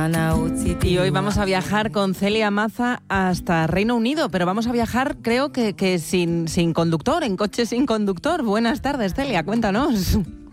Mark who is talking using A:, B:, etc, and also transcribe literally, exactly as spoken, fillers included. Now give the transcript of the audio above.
A: Y hoy vamos a viajar con Celia Maza hasta Reino Unido, pero vamos a viajar, creo que, que sin, sin conductor, en coche sin conductor. Buenas tardes, Celia, cuéntanos.